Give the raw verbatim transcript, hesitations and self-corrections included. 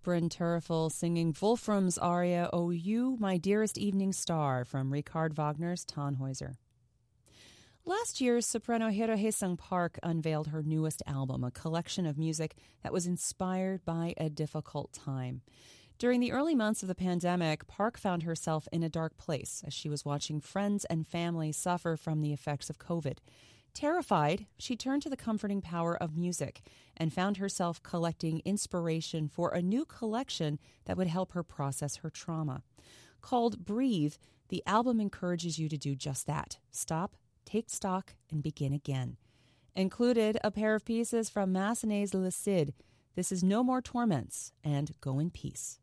Bryn Terfel singing Wolfram's aria, O You, My Dearest Evening Star, from Richard Wagner's Tannhäuser. Last year, soprano Hira Hae-sung Park unveiled her newest album, a collection of music that was inspired by a difficult time. During the early months of the pandemic, Park found herself in a dark place as she was watching friends and family suffer from the effects of COVID. Terrified, she turned to the comforting power of music and found herself collecting inspiration for a new collection that would help her process her trauma. Called Breathe, the album encourages you to do just that. Stop, take stock, and begin again. Included a pair of pieces from Massenet's Le Cid. This is No More Torments and Go in Peace.